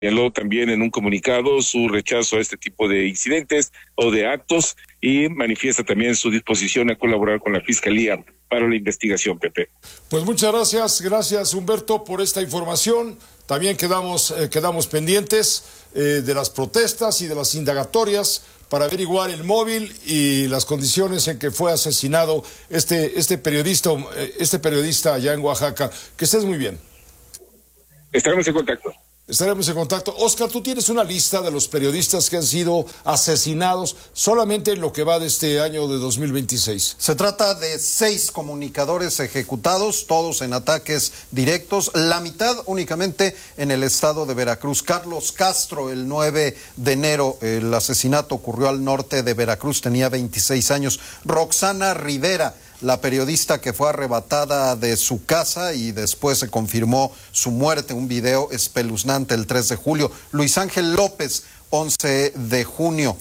señaló también en un comunicado su rechazo a este tipo de incidentes o de actos y manifiesta también su disposición a colaborar con la Fiscalía para la investigación, Pepe. Pues muchas gracias Humberto por esta información. También quedamos pendientes de las protestas y de las indagatorias para averiguar el móvil y las condiciones en que fue asesinado este periodista allá en Oaxaca. Que estés muy bien. Estaremos en contacto. Estaremos en contacto. Oscar, tú tienes una lista de los periodistas que han sido asesinados solamente en lo que va de este año de 2026. Se trata de 6 comunicadores ejecutados, todos en ataques directos, la mitad únicamente en el estado de Veracruz. Carlos Castro, el 9 de enero, el asesinato ocurrió al norte de Veracruz, tenía 26 años. Roxana Rivera, la periodista que fue arrebatada de su casa y después se confirmó su muerte, un video espeluznante el 3 de julio. Luis Ángel López, 11 de junio.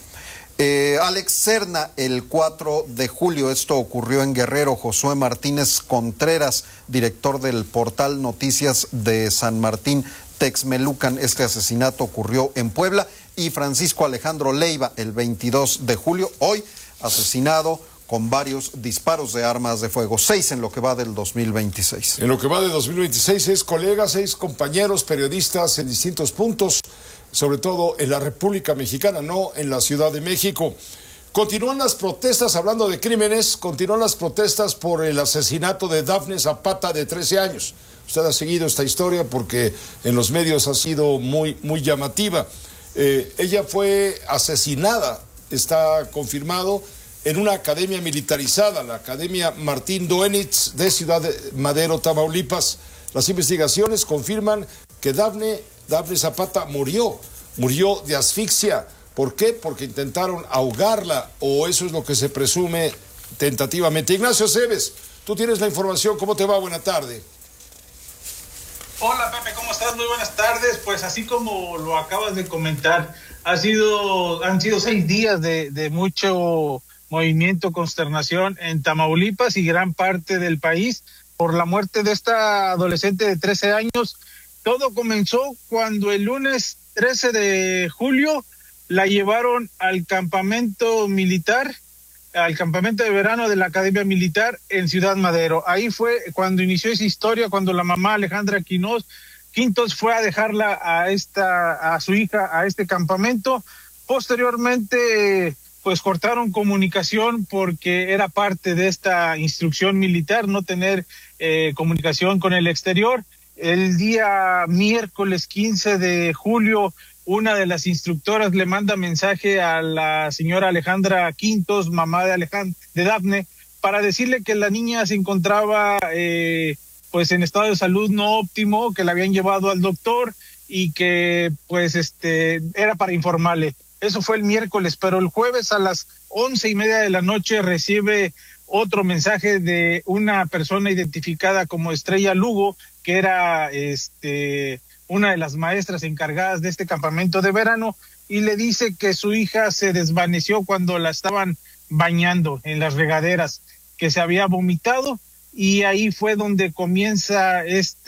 Alex Serna, el 4 de julio, esto ocurrió en Guerrero. Josué Martínez Contreras, director del portal Noticias de San Martín Texmelucan, este asesinato ocurrió en Puebla. Y Francisco Alejandro Leiva, el 22 de julio, hoy asesinado con varios disparos de armas de fuego. 6 en lo que va del 2026. En lo que va de 2026, 6 colegas, 6 compañeros periodistas en distintos puntos, sobre todo en la República Mexicana, no en la Ciudad de México. Continúan las protestas, hablando de crímenes, continúan las protestas por el asesinato de Dafne Zapata, de 13 años. Usted ha seguido esta historia porque en los medios ha sido muy llamativa. Ella fue asesinada, está confirmado, en una academia militarizada, la Academia Martín Doenitz de Ciudad Madero, Tamaulipas. Las investigaciones confirman que Dafne Zapata murió de asfixia. ¿Por qué? Porque intentaron ahogarla, o eso es lo que se presume tentativamente. Ignacio Cebes, tú tienes la información. ¿Cómo te va? Buena tarde. Hola Pepe, ¿cómo estás? Muy buenas tardes. Pues así como lo acabas de comentar, han sido 6 días de mucho movimiento, consternación en Tamaulipas y gran parte del país por la muerte de esta adolescente de 13 años. Todo comenzó cuando el lunes 13 de julio la llevaron al campamento militar, al campamento de verano de la Academia Militar en Ciudad Madero. Ahí fue cuando inició esa historia, cuando la mamá Alejandra Quintos fue a dejarla a su hija a este campamento. Posteriormente, pues cortaron comunicación porque era parte de esta instrucción militar, no tener comunicación con el exterior. El día miércoles 15 de julio, una de las instructoras le manda mensaje a la señora Alejandra Quintos, mamá de Dafne, para decirle que la niña se encontraba pues en estado de salud no óptimo, que la habían llevado al doctor y que pues era para informarle. Eso fue el miércoles, pero el jueves a las 11:30 de la noche recibe otro mensaje de una persona identificada como Estrella Lugo, que era una de las maestras encargadas de este campamento de verano, y le dice que su hija se desvaneció cuando la estaban bañando en las regaderas, que se había vomitado, y ahí fue donde comienza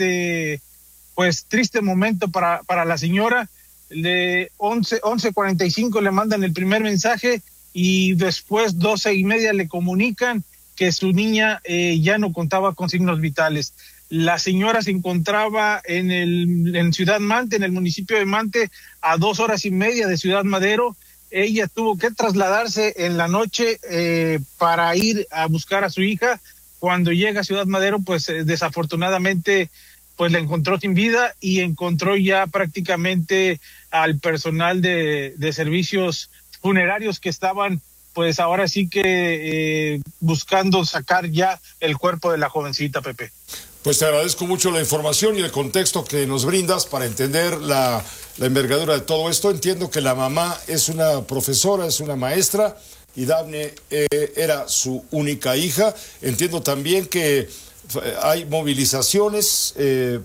pues triste momento para la señora. De 11:45 le mandan el primer mensaje y después 12:30 le comunican que su niña ya no contaba con signos vitales. La señora se encontraba en Ciudad Mante, en el municipio de Mante, a 2 horas y media de Ciudad Madero. Ella tuvo que trasladarse en la noche para ir a buscar a su hija. Cuando llega a Ciudad Madero, pues desafortunadamente pues la encontró sin vida y encontró ya prácticamente al personal de servicios funerarios que estaban pues ahora sí que buscando sacar ya el cuerpo de la jovencita, Pepe. Pues te agradezco mucho la información y el contexto que nos brindas para entender la envergadura de todo esto. Entiendo que la mamá es una profesora, es una maestra, y Dafne era su única hija. Entiendo también que hay movilizaciones,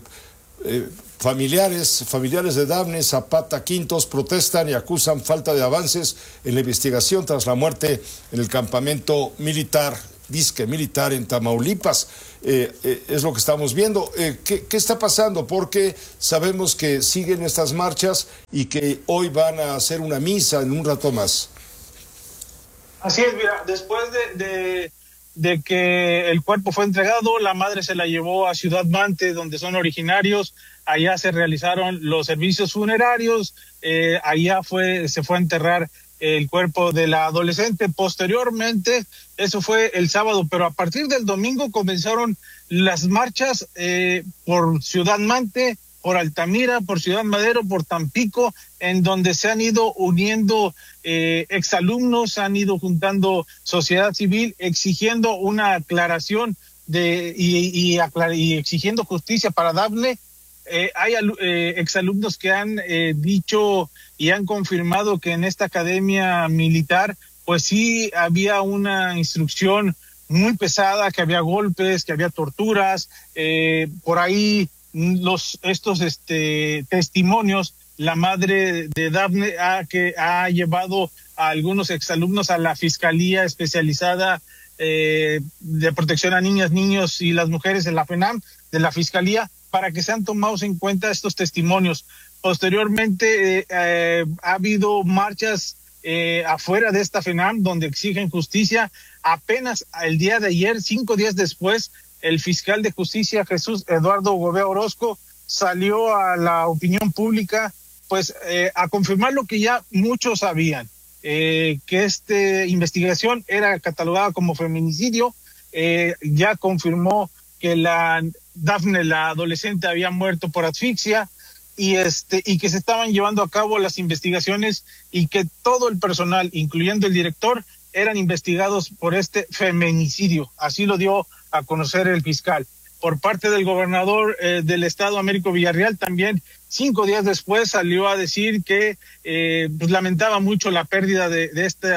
familiares de Dafne Zapata Quintos protestan y acusan falta de avances en la investigación tras la muerte en el campamento militar disque militar en Tamaulipas. Es lo que estamos viendo. ¿Qué está pasando? Porque sabemos que siguen estas marchas y que hoy van a hacer una misa en un rato más. Así es, mira, después de que el cuerpo fue entregado, la madre se la llevó a Ciudad Mante, donde son originarios. Allá se realizaron los servicios funerarios, allá se fue a enterrar el cuerpo de la adolescente. Posteriormente, eso fue el sábado, pero a partir del domingo comenzaron las marchas por Ciudad Mante, por Altamira, por Ciudad Madero, por Tampico, en donde se han ido uniendo exalumnos, se han ido juntando sociedad civil, exigiendo una aclaración y exigiendo justicia para Dafne. Hay exalumnos que han dicho y han confirmado que en esta academia militar, pues sí había una instrucción muy pesada, que había golpes, que había torturas, por ahí estos testimonios. La madre de Dafne que ha llevado a algunos exalumnos a la Fiscalía Especializada de Protección a Niñas, Niños y las Mujeres en la FENAM, de la Fiscalía, para que sean tomados en cuenta estos testimonios. Posteriormente ha habido marchas afuera de esta FENAM donde exigen justicia. Apenas el día de ayer, 5 días después, el fiscal de justicia, Jesús Eduardo Gobea Orozco, salió a la opinión pública pues a confirmar lo que ya muchos sabían, que esta investigación era catalogada como feminicidio. Ya confirmó que la Dafne, la adolescente, había muerto por asfixia y que se estaban llevando a cabo las investigaciones y que todo el personal, incluyendo el director, eran investigados por este feminicidio. Así lo dio a conocer el fiscal. Por parte del gobernador del estado, Américo Villarreal, también 5 días después salió a decir que pues lamentaba mucho la pérdida de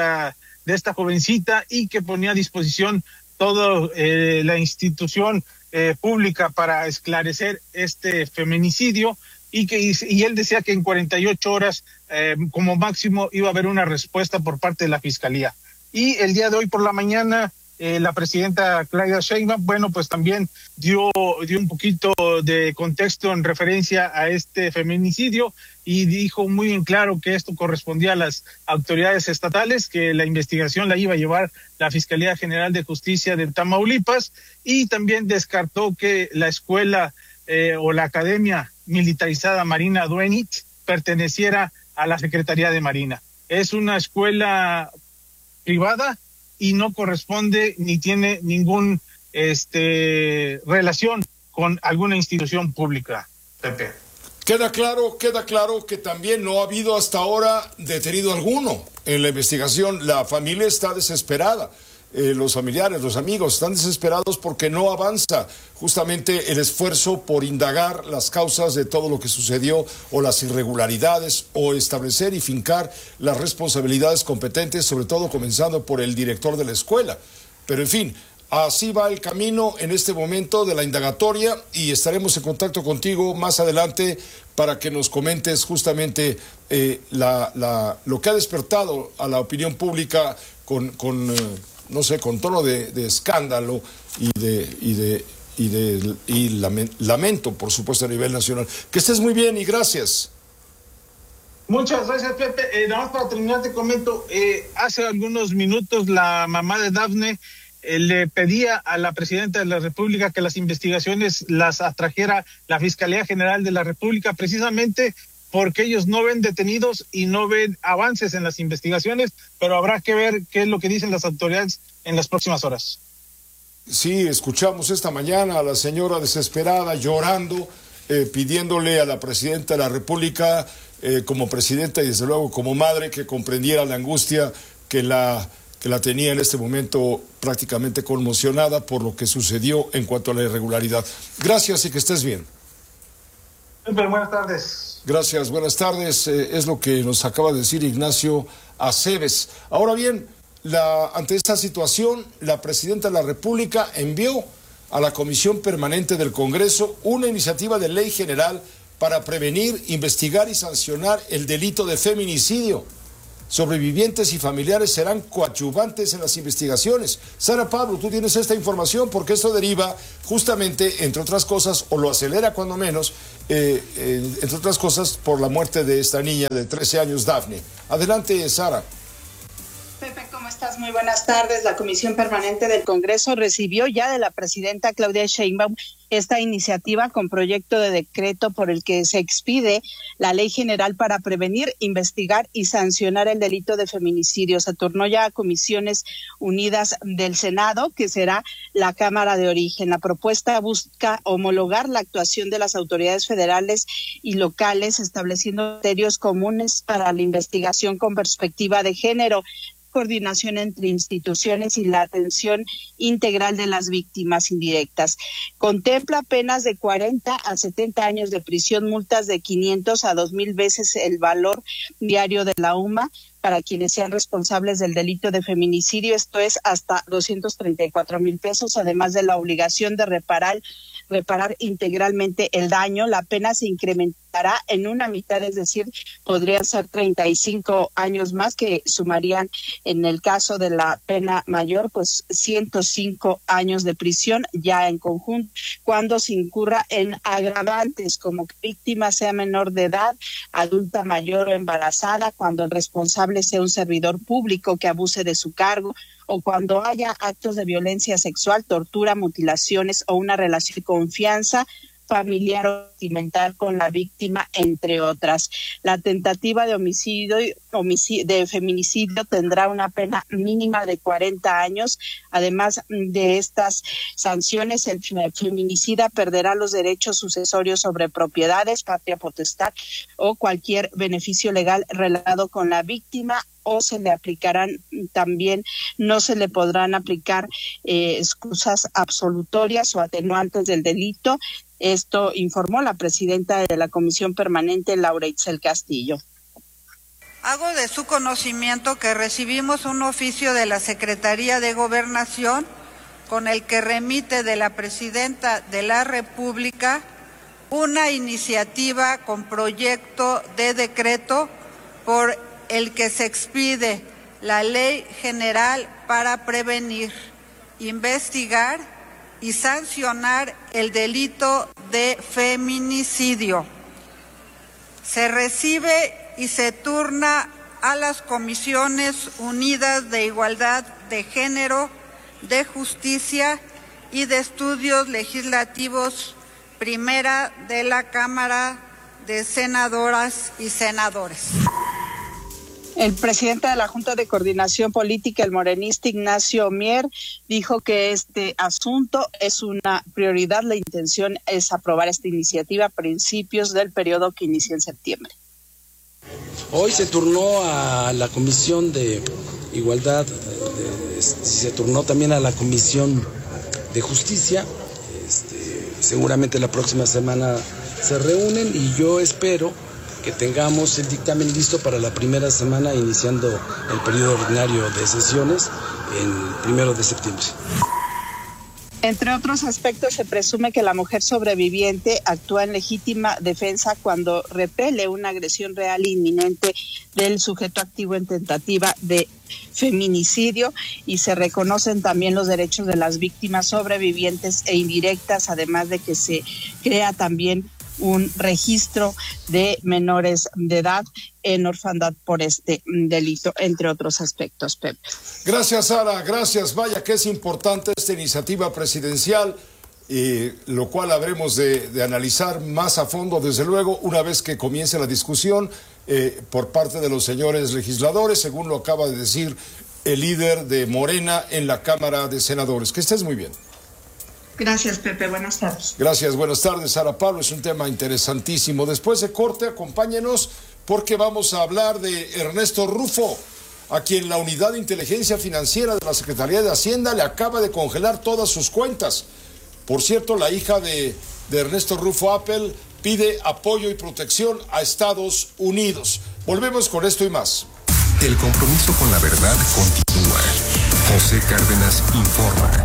esta jovencita y que ponía a disposición toda la institución pública para esclarecer este feminicidio y él decía que en 48 horas como máximo iba a haber una respuesta por parte de la fiscalía. Y el día de hoy por la mañana la presidenta Claudia Sheinbaum, bueno, pues también dio un poquito de contexto en referencia a este feminicidio y dijo muy en claro que esto correspondía a las autoridades estatales, que la investigación la iba a llevar la Fiscalía General de Justicia de Tamaulipas, y también descartó que la escuela o la Academia Militarizada Marina Duenitz perteneciera a la Secretaría de Marina. Es una escuela privada y no corresponde ni tiene ningún relación con alguna institución pública, Pepe. Queda claro que también no ha habido hasta ahora detenido alguno en la investigación. La familia está desesperada. Los familiares, los amigos están desesperados porque no avanza justamente el esfuerzo por indagar las causas de todo lo que sucedió o las irregularidades o establecer y fincar las responsabilidades competentes, sobre todo comenzando por el director de la escuela. Pero en fin, así va el camino en este momento de la indagatoria y estaremos en contacto contigo más adelante para que nos comentes justamente lo que ha despertado a la opinión pública con tono de escándalo y lamento, por supuesto, a nivel nacional. Que estés muy bien y gracias. Muchas gracias, Pepe. Nada más para terminar te comento, hace algunos minutos la mamá de Dafne le pedía a la presidenta de la República que las investigaciones las atrajera la Fiscalía General de la República, precisamente porque ellos no ven detenidos y no ven avances en las investigaciones, pero habrá que ver qué es lo que dicen las autoridades en las próximas horas. Sí, escuchamos esta mañana a la señora desesperada llorando, pidiéndole a la presidenta de la República, como presidenta y desde luego como madre, que comprendiera la angustia que la tenía en este momento prácticamente conmocionada por lo que sucedió en cuanto a la irregularidad. Gracias y que estés bien. Buenas tardes. Gracias, buenas tardes. Es lo que nos acaba de decir Ignacio Aceves. Ahora bien, ante esta situación, la presidenta de la República envió a la Comisión Permanente del Congreso una iniciativa de ley general para prevenir, investigar y sancionar el delito de feminicidio. sobrevivientes y familiares serán coadyuvantes en las investigaciones. Sara Pablo, tú tienes esta información porque esto deriva justamente, entre otras cosas, o lo acelera cuando menos, entre otras cosas, por la muerte de esta niña de 13 años, Dafne. Adelante, Sara. Pepe, ¿cómo estás? Muy buenas tardes. La Comisión Permanente del Congreso recibió ya de la presidenta Claudia Sheinbaum esta iniciativa con proyecto de decreto por el que se expide la Ley General para prevenir, investigar y sancionar el delito de feminicidio. Se turnó ya a Comisiones Unidas del Senado, que será la Cámara de Origen. La propuesta busca homologar la actuación de las autoridades federales y locales, estableciendo criterios comunes para la investigación con perspectiva de género, coordinación entre instituciones y la atención integral de las víctimas indirectas. Contempla penas de 40 a 70 años de prisión, multas de 500 a 2,000 veces el valor diario de la UMA para quienes sean responsables del delito de feminicidio, esto es hasta 234,000 pesos, además de la obligación de reparar integralmente el daño. La pena se incrementará en una mitad, es decir, podrían ser 35 años más, que sumarían, en el caso de la pena mayor, pues 105 años de prisión ya en conjunto, cuando se incurra en agravantes como que víctima sea menor de edad, adulta mayor o embarazada, cuando el responsable sea un servidor público que abuse de su cargo, o cuando haya actos de violencia sexual, tortura, mutilaciones o una relación de confianza familiar o sentimental con la víctima, entre otras. La tentativa de de feminicidio tendrá una pena mínima de 40 años. Además de estas sanciones, el feminicida perderá los derechos sucesorios sobre propiedades, patria potestad o cualquier beneficio legal relacionado con la víctima, o se le aplicarán también, no se le podrán aplicar excusas absolutorias o atenuantes del delito. Esto informó la presidenta de la Comisión Permanente, Laura Itzel Castillo. Hago de su conocimiento que recibimos un oficio de la Secretaría de Gobernación con el que remite de la Presidenta de la República una iniciativa con proyecto de decreto por el que se expide la Ley General para prevenir, investigar y sancionar el delito de feminicidio. Se recibe y se turna a las Comisiones Unidas de Igualdad de Género, de Justicia y de Estudios Legislativos, primera de la Cámara de Senadoras y Senadores. El presidente de la Junta de Coordinación Política, el morenista Ignacio Mier, dijo que este asunto es una prioridad. La intención es aprobar esta iniciativa a principios del periodo que inicia en septiembre. Hoy se turnó a la Comisión de Igualdad, se turnó también a la Comisión de Justicia. Seguramente la próxima semana se reúnen y yo espero que tengamos el dictamen listo para la primera semana, iniciando el periodo ordinario de sesiones el 1 de septiembre. Entre otros aspectos, se presume que la mujer sobreviviente actúa en legítima defensa cuando repele una agresión real e inminente del sujeto activo en tentativa de feminicidio, y se reconocen también los derechos de las víctimas sobrevivientes e indirectas, además de que se crea también un registro de menores de edad en orfandad por este delito, entre otros aspectos, Pepe. Gracias, Sara, gracias. Vaya que es importante esta iniciativa presidencial, lo cual habremos de analizar más a fondo, desde luego, una vez que comience la discusión por parte de los señores legisladores, según lo acaba de decir el líder de Morena en la Cámara de Senadores. Que estés muy bien. Gracias, Pepe. Buenas tardes. Gracias, buenas tardes, Sara Pablo. Es un tema interesantísimo. Después de corte, acompáñenos porque vamos a hablar de Ernesto Rufo, a quien la Unidad de Inteligencia Financiera de la Secretaría de Hacienda le acaba de congelar todas sus cuentas. Por cierto, la hija de Ernesto Rufo, Apple, pide apoyo y protección a Estados Unidos. Volvemos con esto y más. El compromiso con la verdad continúa. José Cárdenas informa.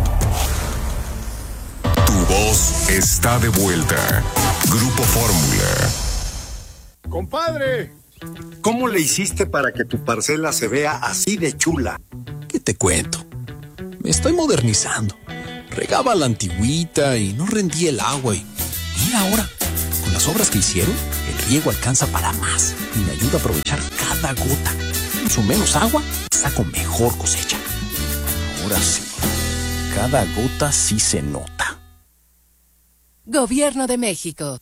Tu voz está de vuelta. Grupo Fórmula. Compadre, ¿Cómo le hiciste para que tu parcela se vea así de chula? ¿Qué te cuento? Me estoy modernizando. Regaba la antigüita y no rendía el agua y mira ahora, con las obras que hicieron, el riego alcanza para más y me ayuda a aprovechar cada gota. Uso menos agua, saco mejor cosecha. Ahora sí, cada gota sí se nota. Gobierno de México.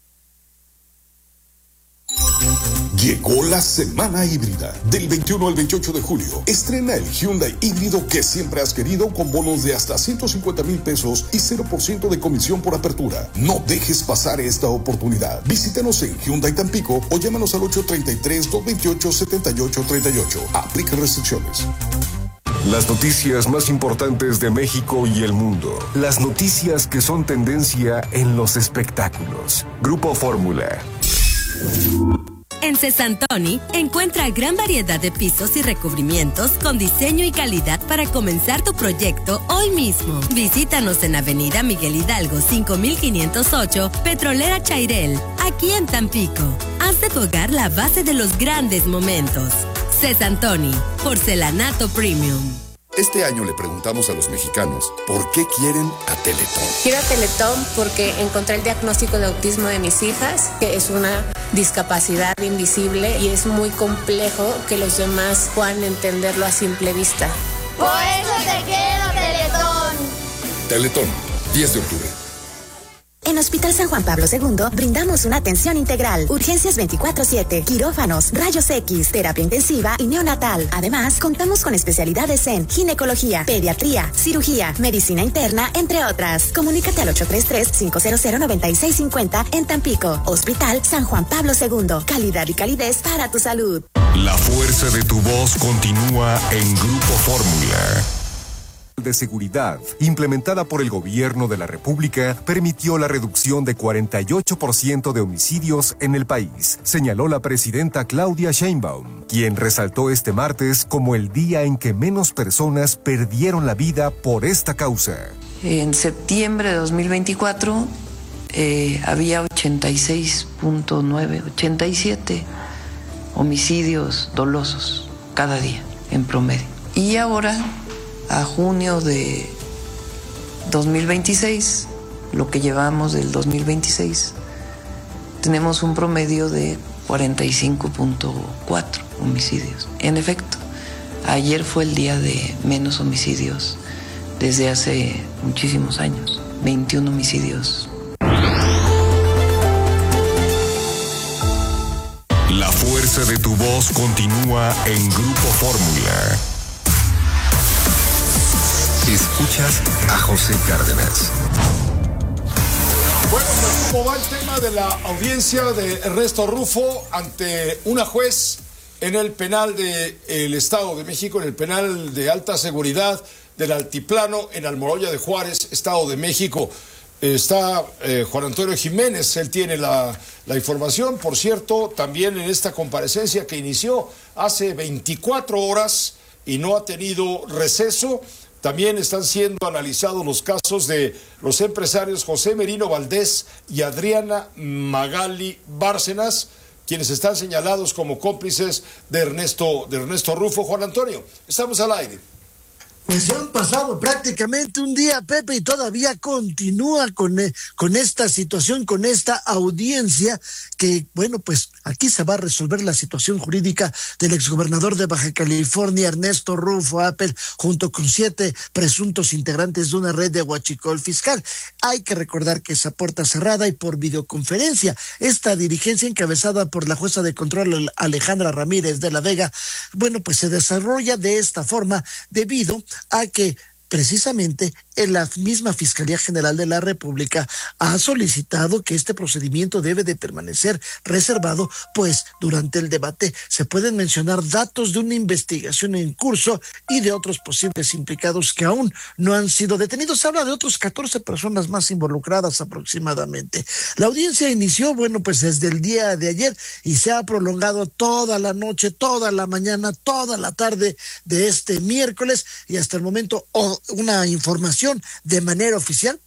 Llegó la semana híbrida. Del 21 al 28 de julio, estrena el Hyundai híbrido que siempre has querido con bonos de hasta 150,000 pesos y 0% de comisión por apertura. No dejes pasar esta oportunidad. Visítanos en Hyundai Tampico o llámanos al 833-228-7838. Aplica restricciones. Las noticias más importantes de México y el mundo. Las noticias que son tendencia en los espectáculos. Grupo Fórmula. En Cesantoni encuentra gran variedad de pisos y recubrimientos con diseño y calidad para comenzar tu proyecto hoy mismo. Visítanos en Avenida Miguel Hidalgo 5508, Petrolera Chairel, aquí en Tampico. Haz de tu hogar la base de los grandes momentos. Cesantoni, porcelanato premium. Este año le preguntamos a los mexicanos por qué quieren a Teletón. Quiero a Teletón porque encontré el diagnóstico de autismo de mis hijas, que es una discapacidad invisible y es muy complejo que los demás puedan entenderlo a simple vista. Por eso te quiero, Teletón. Teletón, 10 de octubre. En Hospital San Juan Pablo II brindamos una atención integral, urgencias 24/7, quirófanos, rayos X, terapia intensiva y neonatal. Además, contamos con especialidades en ginecología, pediatría, cirugía, medicina interna, entre otras. Comunícate al 833-500-9650 en Tampico. Hospital San Juan Pablo II, calidad y calidez para tu salud. La fuerza de tu voz continúa en Grupo Fórmula. De seguridad, implementada por el gobierno de la República, permitió la reducción de 48% de homicidios en el país, señaló la presidenta Claudia Sheinbaum, quien resaltó este martes como el día en que menos personas perdieron la vida por esta causa. En septiembre de 2024 había 87 homicidios dolosos cada día en promedio. Y ahora, a junio de 2026, lo que llevamos del 2026, tenemos un promedio de 45.4 homicidios. En efecto, ayer fue el día de menos homicidios desde hace muchísimos años, 21 homicidios. La fuerza de tu voz continúa en Grupo Fórmula. Escuchas a José Cárdenas. Bueno, pues ¿cómo va el tema de la audiencia de Ernesto Rufo ante una juez en el penal del Estado de México, en el penal de alta seguridad del Altiplano en Almoloya de Juárez, Estado de México? Está Juan Antonio Jiménez, él tiene la información. Por cierto, también en esta comparecencia que inició hace 24 horas y no ha tenido receso, también están siendo analizados los casos de los empresarios José Merino Valdés y Adriana Magali Bárcenas, quienes están señalados como cómplices de Ernesto Rufo. Juan Antonio, estamos al aire. Pues se han pasado prácticamente un día, Pepe, y todavía continúa con esta situación, con esta audiencia que, bueno, pues aquí se va a resolver la situación jurídica del exgobernador de Baja California, Ernesto Rufo Appel, junto con 7 presuntos integrantes de una red de huachicol fiscal. Hay que recordar que es a puerta cerrada y por videoconferencia. Esta dirigencia encabezada por la jueza de control Alejandra Ramírez de la Vega, bueno, pues se desarrolla de esta forma debido a que precisamente en la misma Fiscalía General de la República ha solicitado que este procedimiento debe de permanecer reservado, pues durante el debate se pueden mencionar datos de una investigación en curso y de otros posibles implicados que aún no han sido detenidos. Se habla de otros 14 personas más involucradas aproximadamente. La audiencia inició, bueno, pues desde el día de ayer y se ha prolongado toda la noche, toda la mañana, toda la tarde de este miércoles, y hasta el momento una información de manera oficial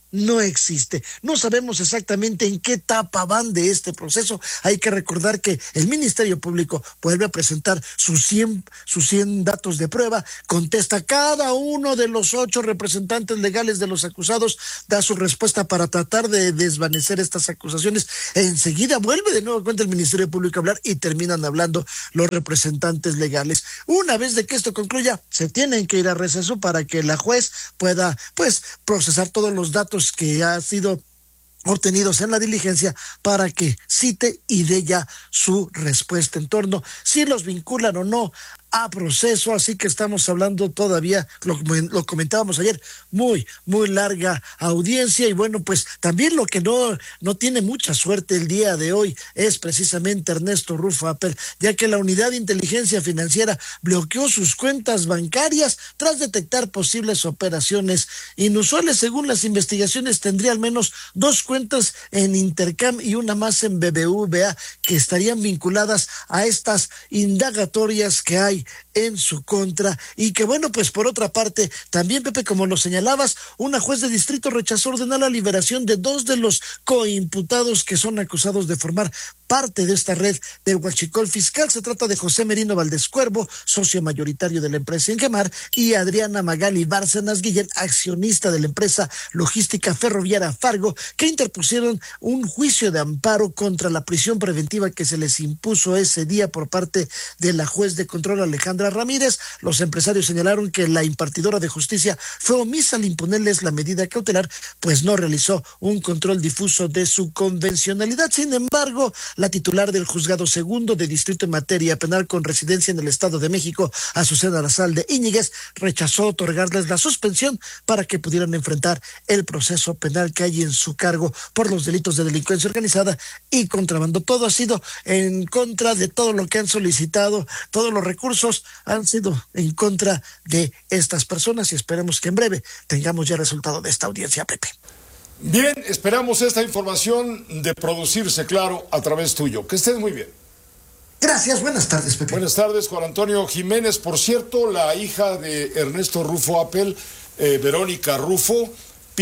no existe. No sabemos exactamente en qué etapa van de este proceso. Hay que recordar que el Ministerio Público vuelve a presentar sus 100 datos de prueba, contesta cada uno de los 8 representantes legales de los acusados, da su respuesta para tratar de desvanecer estas acusaciones. Enseguida vuelve de nuevo cuenta el Ministerio Público a hablar y terminan hablando los representantes legales. Una vez de que esto concluya, se tienen que ir a receso para que la juez pueda, pues, procesar todos los datos que ha sido obtenidos en la diligencia para que cite y dé ya su respuesta en torno si los vinculan o no a proceso. Así que estamos hablando todavía, lo comentábamos ayer, muy larga audiencia. Y bueno, pues también lo que no tiene mucha suerte el día de hoy es precisamente Ernesto Rufo Appel, ya que la Unidad de Inteligencia Financiera bloqueó sus cuentas bancarias tras detectar posibles operaciones inusuales. Según las investigaciones, tendría al menos 2 cuentas en Intercam y una más en BBVA que estarían vinculadas a estas indagatorias que hay en su contra. Y que bueno, pues por otra parte, también, Pepe, como lo señalabas, una juez de distrito rechazó ordenar la liberación de 2 de los coimputados que son acusados de formar parte de esta red del huachicol fiscal. Se trata de José Merino Valdés Cuervo, socio mayoritario de la empresa Ingemar, y Adriana Magali Bárcenas Guillén, accionista de la empresa logística ferroviaria Fargo, que interpusieron un juicio de amparo contra la prisión preventiva que se les impuso ese día por parte de la juez de control Alejandra Ramírez. Los empresarios señalaron que la impartidora de justicia fue omisa al imponerles la medida cautelar, pues no realizó un control difuso de su convencionalidad. Sin embargo, la titular del Juzgado Segundo de Distrito en Materia Penal con residencia en el Estado de México, Azucena Arazalde Íñiguez, rechazó otorgarles la suspensión para que pudieran enfrentar el proceso penal que hay en su cargo por los delitos de delincuencia organizada y contrabando. Todo ha sido en contra de todo lo que han solicitado, todos los recursos han sido en contra de estas personas y esperemos que en breve tengamos ya resultado de esta audiencia, Pepe. Bien, esperamos esta información de producirse, claro, a través tuyo. Que estés muy bien. Gracias, buenas tardes, Pepe. Buenas tardes, Juan Antonio Jiménez. Por cierto, la hija de Ernesto Rufo Appel, Verónica Rufo,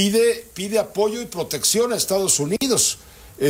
pide apoyo y protección a Estados Unidos.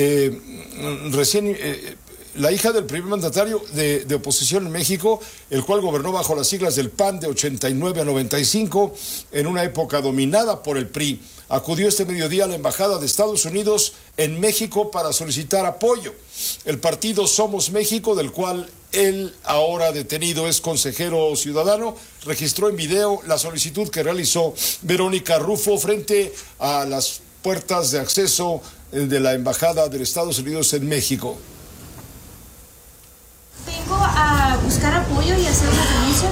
La hija del primer mandatario de oposición en México, el cual gobernó bajo las siglas del PAN de 89 a 95, en una época dominada por el PRI, acudió este mediodía a la Embajada de Estados Unidos en México para solicitar apoyo. El partido Somos México, del cual él, ahora detenido, es consejero ciudadano, registró en video la solicitud que realizó Verónica Rufo frente a las puertas de acceso de la Embajada de Estados Unidos en México. Vengo a buscar apoyo y hacer unas denuncias.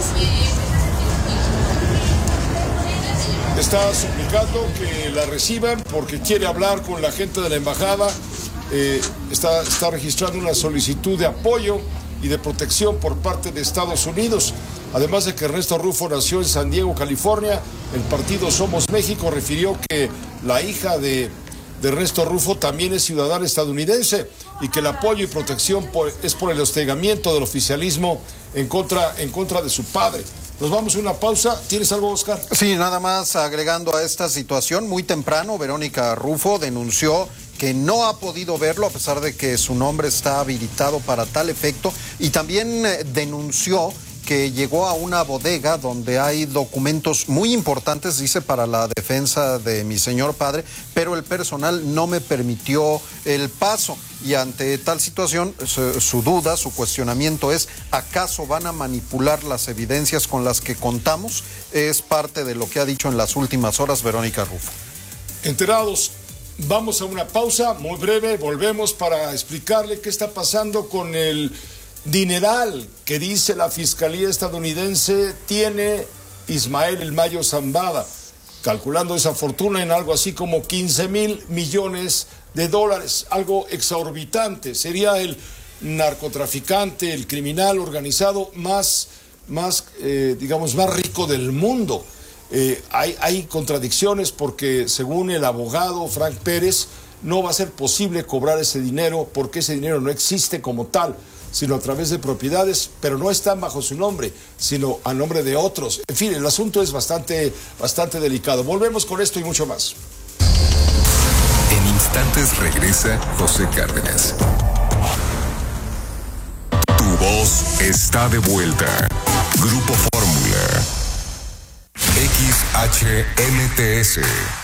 Está suplicando que la reciban porque quiere hablar con la gente de la embajada. Está registrando una solicitud de apoyo y de protección por parte de Estados Unidos. Además de que Ernesto Rufo nació en San Diego, California, el partido Somos México refirió que la hija de Ernesto Rufo también es ciudadana estadounidense y que el apoyo y protección es por el hostigamiento del oficialismo en contra de su padre. Nos vamos a una pausa. ¿Tienes algo, Oscar? Sí, nada más agregando a esta situación, muy temprano Verónica Rufo denunció que no ha podido verlo a pesar de que su nombre está habilitado para tal efecto, y también denunció que llegó a una bodega donde hay documentos muy importantes, dice, para la defensa de mi señor padre, pero el personal no me permitió el paso. Y ante tal situación, su duda, su cuestionamiento es, ¿acaso van a manipular las evidencias con las que contamos? Es parte de lo que ha dicho en las últimas horas Verónica Rufo. Enterados, vamos a una pausa muy breve, volvemos para explicarle qué está pasando con el dineral que dice la Fiscalía estadounidense tiene Ismael El Mayo Zambada, calculando esa fortuna en algo así como 15,000 millones de dólares, algo exorbitante. Sería el narcotraficante, el criminal organizado más rico del mundo. Hay contradicciones porque, según el abogado Frank Pérez, no va a ser posible cobrar ese dinero porque ese dinero no existe como tal, sino a través de propiedades, pero no están bajo su nombre, sino a nombre de otros. En fin, el asunto es bastante delicado. Volvemos con esto y mucho más. En instantes regresa José Cárdenas. Tu voz está de vuelta. Grupo Fórmula. XHMTS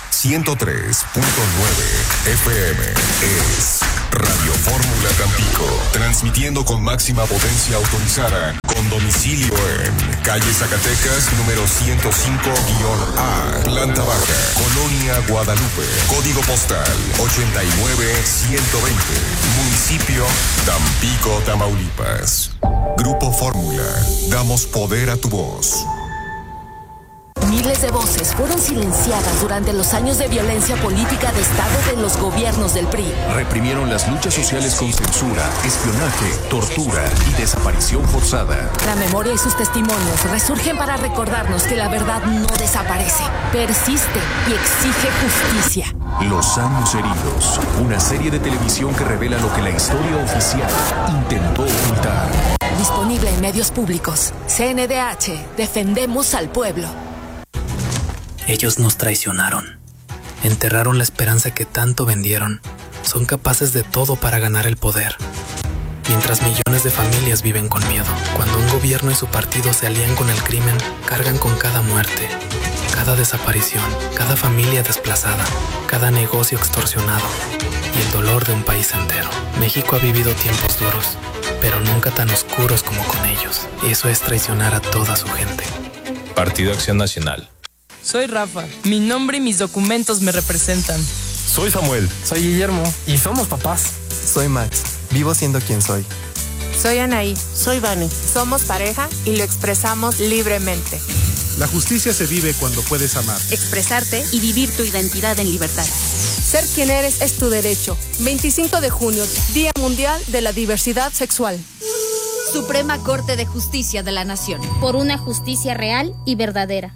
103.9 FM es Radio Fórmula Tampico, transmitiendo con máxima potencia autorizada, con domicilio en calle Zacatecas, número 105-A, planta baja, Colonia Guadalupe, código postal 89120, municipio Tampico, Tamaulipas. Grupo Fórmula, damos poder a tu voz. Miles de voces fueron silenciadas durante los años de violencia política de Estado de los gobiernos del PRI. Reprimieron las luchas sociales con censura, espionaje, tortura y desaparición forzada. La memoria y sus testimonios resurgen para recordarnos que la verdad no desaparece, persiste y exige justicia. Los años heridos, una serie de televisión que revela lo que la historia oficial intentó ocultar. Disponible en medios públicos. CNDH, defendemos al pueblo. Ellos nos traicionaron. Enterraron la esperanza que tanto vendieron. Son capaces de todo para ganar el poder. Mientras millones de familias viven con miedo. Cuando un gobierno y su partido se alían con el crimen, cargan con cada muerte, cada desaparición, cada familia desplazada, cada negocio extorsionado y el dolor de un país entero. México ha vivido tiempos duros, pero nunca tan oscuros como con ellos. Eso es traicionar a toda su gente. Partido Acción Nacional. Soy Rafa. Mi nombre y mis documentos me representan. Soy Samuel. Soy Guillermo. Y somos papás. Soy Max. Vivo siendo quien soy. Soy Anaí. Soy Vani. Somos pareja y lo expresamos libremente. La justicia se vive cuando puedes amar, expresarte y vivir tu identidad en libertad. Ser quien eres es tu derecho. 25 de junio, Día Mundial de la Diversidad Sexual. Suprema Corte de Justicia de la Nación. Por una justicia real y verdadera.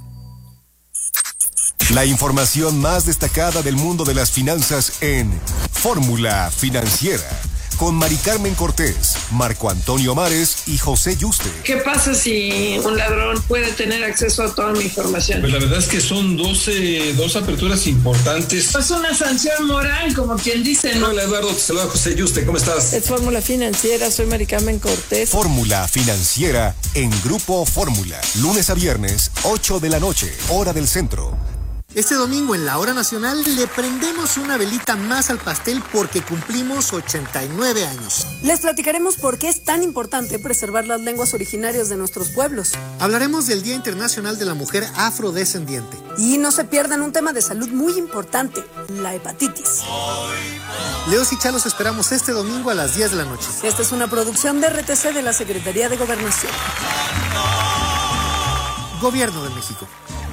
La información más destacada del mundo de las finanzas en Fórmula Financiera, con Mari Carmen Cortés, Marco Antonio Mares y José Yuste. ¿Qué pasa si un ladrón puede tener acceso a toda mi información? Pues la verdad es que son dos aperturas importantes. Es una sanción moral, como quien dice, ¿no? Hola Eduardo, te saluda José Yuste, ¿cómo estás? Es Fórmula Financiera, soy Mari Carmen Cortés. Fórmula Financiera en Grupo Fórmula, lunes a viernes, 8 de la noche, hora del centro. Este domingo en la Hora Nacional le prendemos una velita más al pastel porque cumplimos 89 años. Les platicaremos por qué es tan importante preservar las lenguas originarias de nuestros pueblos. Hablaremos del Día Internacional de la Mujer Afrodescendiente. Y no se pierdan un tema de salud muy importante, la hepatitis. Leos y Chalos esperamos este domingo a las 10 de la noche. Esta es una producción de RTC de la Secretaría de Gobernación. Gobierno de México.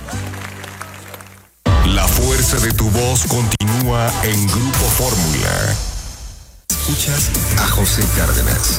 La fuerza de tu voz continúa en Grupo Fórmula. Escuchas a José Cárdenas.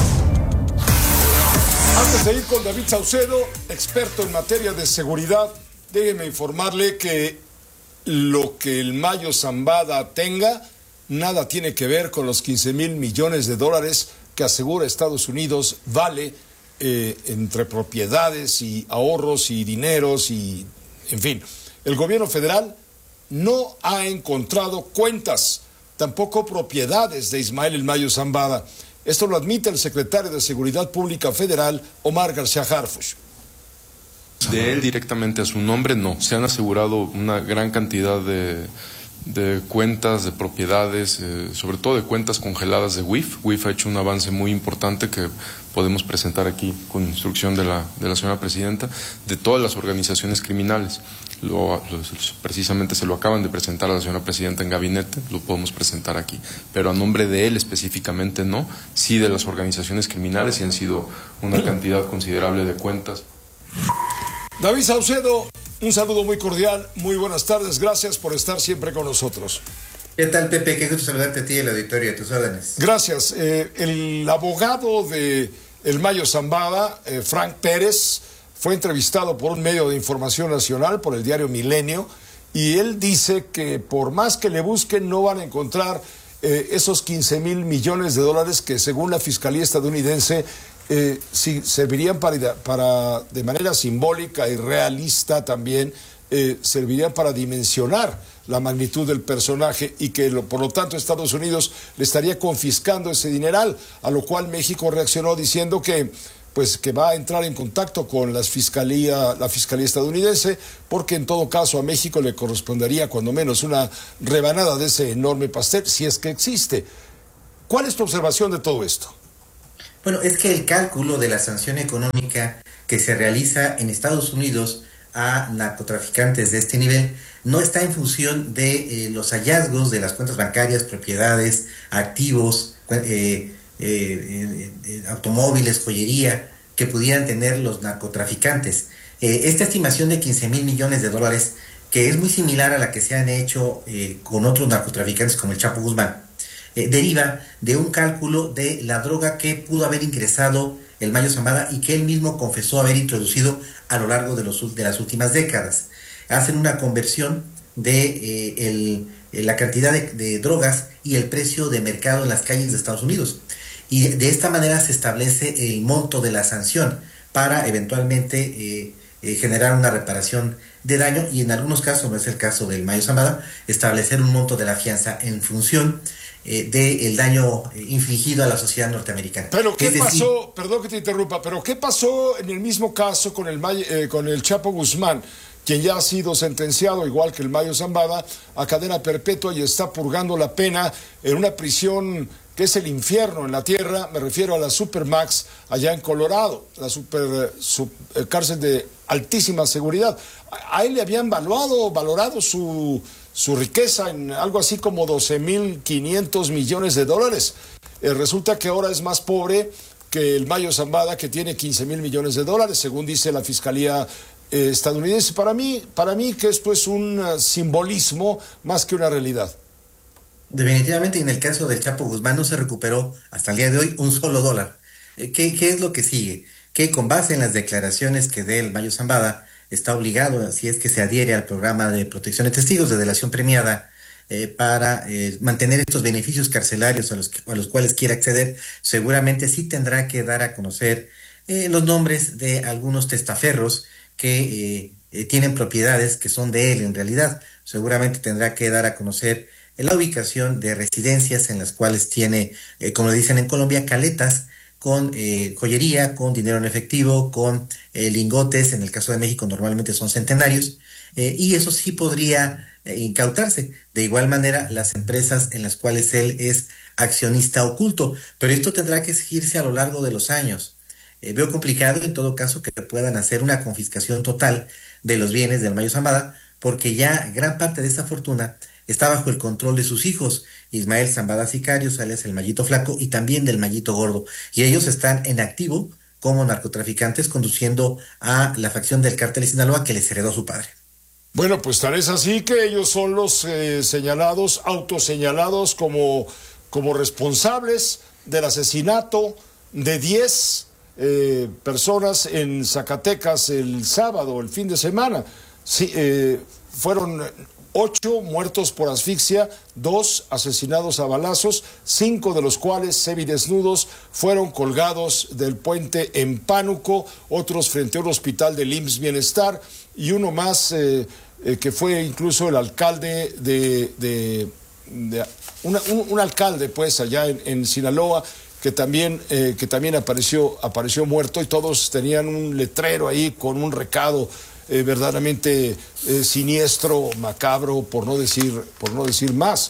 Antes de ir con David Saucedo, experto en materia de seguridad, déjeme informarle que lo que el Mayo Zambada tenga, nada tiene que ver con los 15,000 millones de dólares que asegura Estados Unidos vale entre propiedades y ahorros y dineros y, en fin. El gobierno federal no ha encontrado cuentas, tampoco propiedades de Ismael El Mayo Zambada. Esto lo admite el secretario de Seguridad Pública Federal, Omar García Harfuch. De él directamente a su nombre, no. Se han asegurado una gran cantidad de cuentas, de propiedades, sobre todo de cuentas congeladas de WIF. WIF ha hecho un avance muy importante que podemos presentar aquí con instrucción de la señora presidenta, de todas las organizaciones criminales. Precisamente se lo acaban de presentar a la señora presidenta en gabinete, lo podemos presentar aquí, pero a nombre de él específicamente no, sí de las organizaciones criminales, y han sido una cantidad considerable de cuentas. David Saucedo, un saludo muy cordial, muy buenas tardes, gracias por estar siempre con nosotros. ¿Qué tal, Pepe? Qué gusto saludarte a ti y al auditorio, a tus órdenes. Gracias. El abogado de El Mayo Zambada, Frank Pérez, fue entrevistado por un medio de información nacional, por el diario Milenio, y él dice que por más que le busquen no van a encontrar esos 15,000 millones de dólares que según la Fiscalía estadounidense sí servirían para de manera simbólica y realista también, servirían para dimensionar la magnitud del personaje y que por lo tanto Estados Unidos le estaría confiscando ese dineral, a lo cual México reaccionó diciendo que va a entrar en contacto con la fiscalía estadounidense, porque en todo caso a México le correspondería cuando menos una rebanada de ese enorme pastel, si es que existe. ¿Cuál es tu observación de todo esto? Bueno, es que el cálculo de la sanción económica que se realiza en Estados Unidos a narcotraficantes de este nivel no está en función de los hallazgos de las cuentas bancarias, propiedades, activos, automóviles, joyería que pudieran tener los narcotraficantes. Esta estimación de 15,000 millones de dólares, que es muy similar a la que se han hecho con otros narcotraficantes como el Chapo Guzmán, deriva de un cálculo de la droga que pudo haber ingresado el Mayo Zambada y que él mismo confesó haber introducido a lo largo de las últimas décadas. Hacen una conversión de la cantidad de drogas y el precio de mercado en las calles de Estados Unidos. Y de esta manera se establece el monto de la sanción para eventualmente generar una reparación de daño y en algunos casos, como es el caso del Mayo Zambada, establecer un monto de la fianza en función del daño infligido a la sociedad norteamericana. Pero ¿qué pasó? Perdón que te interrumpa, pero ¿qué pasó en el mismo caso con el Chapo Guzmán, quien ya ha sido sentenciado, igual que el Mayo Zambada, a cadena perpetua y está purgando la pena en una prisión que es el infierno en la tierra? Me refiero a la Supermax allá en Colorado, la cárcel de altísima seguridad. A él le habían valorado su riqueza en algo así como 12,500 millones de dólares. Resulta que ahora es más pobre que el Mayo Zambada, que tiene 15,000 millones de dólares, según dice la Fiscalía estadounidense. Para mí que esto es un simbolismo más que una realidad. Definitivamente, en el caso del Chapo Guzmán no se recuperó hasta el día de hoy un solo dólar. ¿Qué es lo que sigue? Que con base en las declaraciones que dé el Mayo Zambada, está obligado, si es que se adhiere al programa de protección de testigos de delación premiada, para mantener estos beneficios carcelarios a los cuales quiere acceder, seguramente sí tendrá que dar a conocer los nombres de algunos testaferros que tienen propiedades que son de él en realidad. Seguramente tendrá que dar a conocer la ubicación de residencias en las cuales tiene, como le dicen en Colombia, caletas con joyería, con dinero en efectivo, con lingotes. En el caso de México normalmente son centenarios, y eso sí podría incautarse. De igual manera, las empresas en las cuales él es accionista oculto, pero esto tendrá que seguirse a lo largo de los años. Veo complicado en todo caso que puedan hacer una confiscación total de los bienes del Mayo Zambada, porque ya gran parte de esta fortuna está bajo el control de sus hijos, Ismael Zambada Sicarios, alias el Mayito Flaco, y también del Mayito Gordo, y ellos están en activo como narcotraficantes conduciendo a la facción del Cártel de Sinaloa que les heredó su padre. Bueno, pues tal es así que ellos son los señalados, autoseñalados como responsables del asesinato de 10 personas en Zacatecas el sábado, el fin de semana. Sí, fueron 8 muertos por asfixia, 2 asesinados a balazos, 5 de los cuales semidesnudos fueron colgados del puente en Pánuco, otros frente a un hospital del IMSS Bienestar, y uno más que fue incluso el alcalde un alcalde pues allá en Sinaloa, que también apareció muerto, y todos tenían un letrero ahí con un recado verdaderamente siniestro, macabro, por no decir más.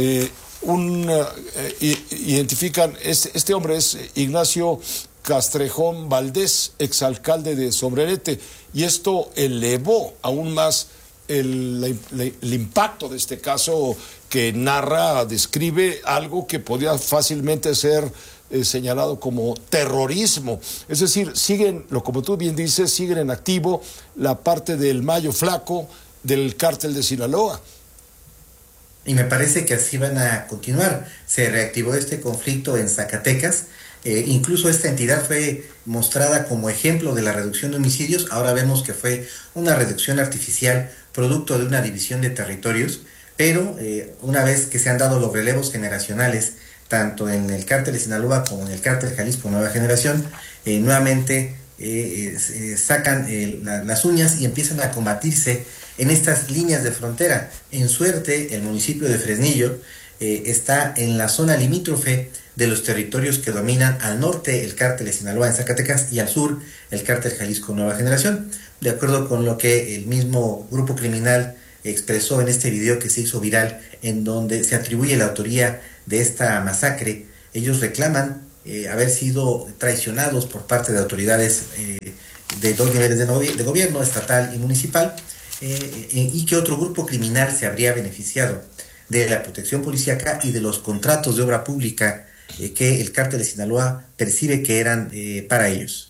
Identifican, este hombre es Ignacio Castrejón Valdés, exalcalde de Sombrerete, y esto elevó aún más el impacto de este caso, que describe algo que podía fácilmente ser señalado como terrorismo. Es decir, como tú bien dices, siguen en activo la parte del Mayo Flaco del Cártel de Sinaloa. Y me parece que así van a continuar. Se reactivó este conflicto en Zacatecas. Incluso esta entidad fue mostrada como ejemplo de la reducción de homicidios. Ahora vemos que fue una reducción artificial producto de una división de territorios, pero una vez que se han dado los relevos generacionales, tanto en el Cártel de Sinaloa como en el Cártel Jalisco Nueva Generación, nuevamente sacan las uñas y empiezan a combatirse en estas líneas de frontera. En suerte, el municipio de Fresnillo está en la zona limítrofe de los territorios que dominan al norte el cártel de Sinaloa en Zacatecas y al sur el cártel Jalisco Nueva Generación. De acuerdo con lo que el mismo grupo criminal expresó en este video que se hizo viral, en donde se atribuye la autoría de esta masacre, ellos reclaman haber sido traicionados por parte de autoridades de dos niveles de gobierno, estatal y municipal, y que otro grupo criminal se habría beneficiado de la protección policíaca y de los contratos de obra pública que el cártel de Sinaloa percibe que eran para ellos.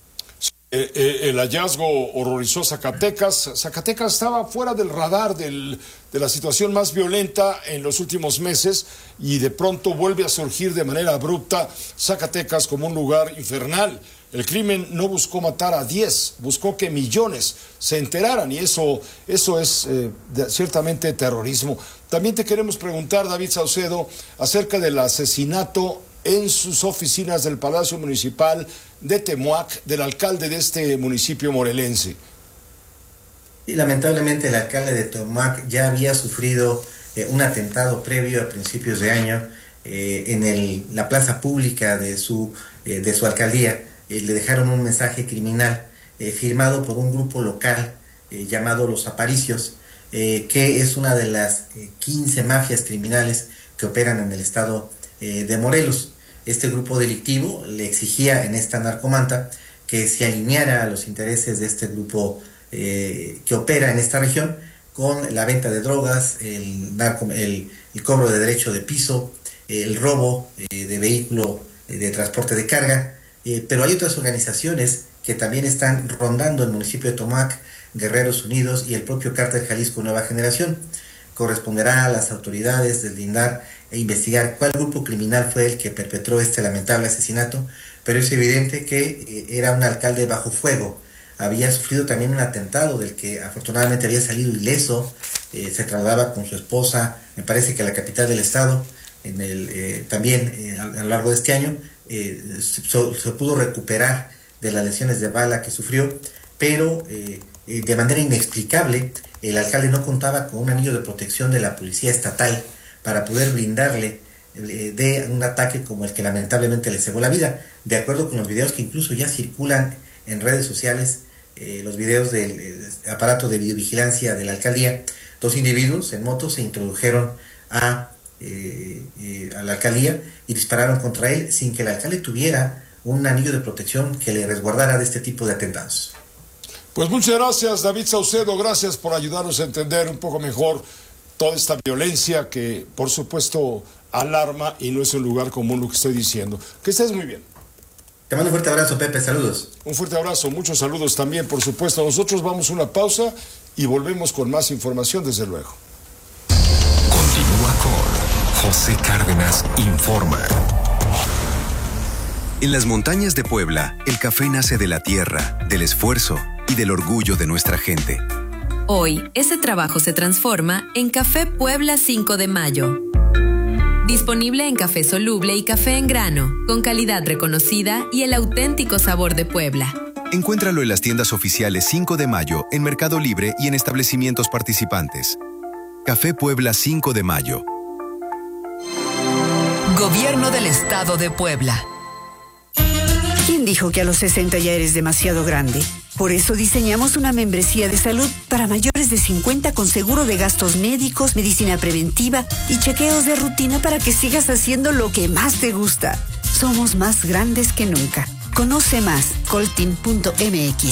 El hallazgo horrorizó Zacatecas. Zacatecas estaba fuera del radar de la situación más violenta en los últimos meses y de pronto vuelve a surgir de manera abrupta Zacatecas como un lugar infernal. El crimen no buscó matar a 10, buscó que millones se enteraran y eso es ciertamente terrorismo. También te queremos preguntar, David Saucedo, acerca del asesinato en sus oficinas del Palacio Municipal de Temuac, del alcalde de este municipio morelense. Y lamentablemente el alcalde de Temuac ya había sufrido un atentado previo a principios de año en la plaza pública de su alcaldía. Le dejaron un mensaje criminal firmado por un grupo local llamado Los Aparicios, que es una de las 15 mafias criminales que operan en el estado de Morelos. Este grupo delictivo le exigía en esta narcomanta que se alineara a los intereses de este grupo que opera en esta región con la venta de drogas, el cobro de derecho de piso, el robo de vehículo de transporte de carga, pero hay otras organizaciones que también están rondando el municipio de Temuac, Guerreros Unidos y el propio cártel Jalisco Nueva Generación. Corresponderá a las autoridades deslindar e investigar cuál grupo criminal fue el que perpetró este lamentable asesinato, pero es evidente que era un alcalde bajo fuego. Había sufrido también un atentado del que afortunadamente había salido ileso. Se trasladaba con su esposa, me parece que a la capital del estado, también a lo largo de este año. Se pudo recuperar de las lesiones de bala que sufrió, pero de manera inexplicable el alcalde no contaba con un anillo de protección de la policía estatal para poder brindarle de un ataque como el que lamentablemente le cegó la vida. De acuerdo con los videos que incluso ya circulan en redes sociales, los videos del aparato de videovigilancia de la alcaldía, 2 individuos en moto se introdujeron a la alcaldía y dispararon contra él sin que el alcalde tuviera un anillo de protección que le resguardara de este tipo de atentados. Pues muchas gracias, David Saucedo, gracias por ayudarnos a entender un poco mejor toda esta violencia que por supuesto alarma y no es un lugar común lo que estoy diciendo. Que estés muy bien. Te mando un fuerte abrazo, Pepe, saludos. Un fuerte abrazo, muchos saludos también, por supuesto. Nosotros vamos a una pausa y volvemos con más información, desde luego. Continúa con José Cárdenas Informa. En las montañas de Puebla, el café nace de la tierra, del esfuerzo y del orgullo de nuestra gente. Hoy, ese trabajo se transforma en Café Puebla 5 de Mayo. Disponible en café soluble y café en grano, con calidad reconocida y el auténtico sabor de Puebla. Encuéntralo en las tiendas oficiales 5 de Mayo, en Mercado Libre y en establecimientos participantes. Café Puebla 5 de Mayo. Gobierno del Estado de Puebla. ¿Quién dijo que a los 60 ya eres demasiado grande? Por eso diseñamos una membresía de salud para mayores de 50 con seguro de gastos médicos, medicina preventiva y chequeos de rutina para que sigas haciendo lo que más te gusta. Somos más grandes que nunca. Conoce más, coltin.mx.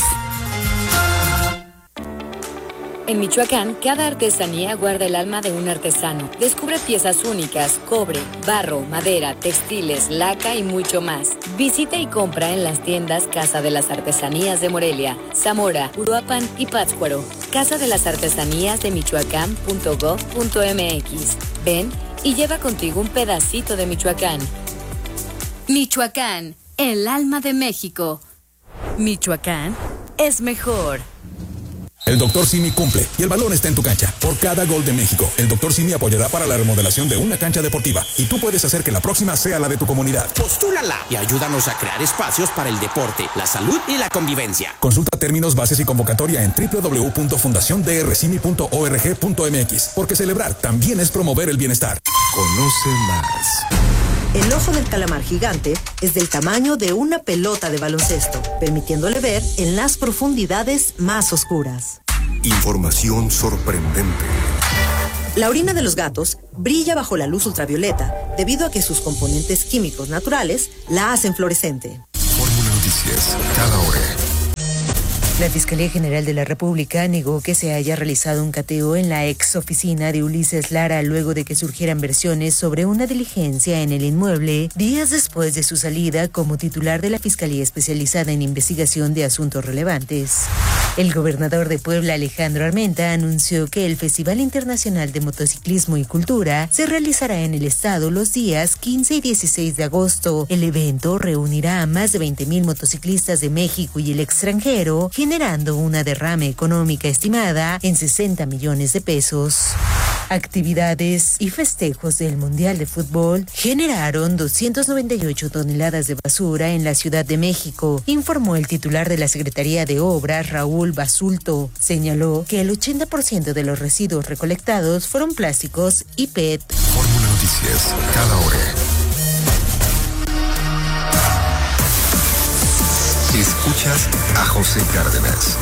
En Michoacán, cada artesanía guarda el alma de un artesano. Descubre piezas únicas, cobre, barro, madera, textiles, laca y mucho más. Visita y compra en las tiendas Casa de las Artesanías de Morelia, Zamora, Uruapan y Pátzcuaro. Casa de las Artesanías de Michoacán.gov.mx. Ven y lleva contigo un pedacito de Michoacán. Michoacán, el alma de México. Michoacán es mejor. El Dr. Simi cumple y el balón está en tu cancha. Por cada gol de México, el Dr. Simi apoyará para la remodelación de una cancha deportiva y tú puedes hacer que la próxima sea la de tu comunidad. Postúlala y ayúdanos a crear espacios para el deporte, la salud y la convivencia. Consulta términos, bases y convocatoria en www.fundaciondrcimi.org.mx, porque celebrar también es promover el bienestar. Conoce más. El ojo del calamar gigante es del tamaño de una pelota de baloncesto, permitiéndole ver en las profundidades más oscuras. Información sorprendente. La orina de los gatos brilla bajo la luz ultravioleta debido a que sus componentes químicos naturales la hacen fluorescente. Fórmula Noticias, cada hora. La Fiscalía General de la República negó que se haya realizado un cateo en la ex oficina de Ulises Lara luego de que surgieran versiones sobre una diligencia en el inmueble días después de su salida como titular de la Fiscalía Especializada en Investigación de Asuntos Relevantes. El gobernador de Puebla, Alejandro Armenta, anunció que el Festival Internacional de Motociclismo y Cultura se realizará en el estado los días 15 y 16 de agosto. El evento reunirá a más de 20,000 motociclistas de México y el extranjero, generando una derrama económica estimada en 60 millones de pesos. Actividades y festejos del Mundial de Fútbol generaron 298 toneladas de basura en la Ciudad de México, informó el titular de la Secretaría de Obras, Raúl Basulto. Señaló que el 80% de los residuos recolectados fueron plásticos y PET. Fórmula Noticias, cada hora. Escuchas a José Cárdenas.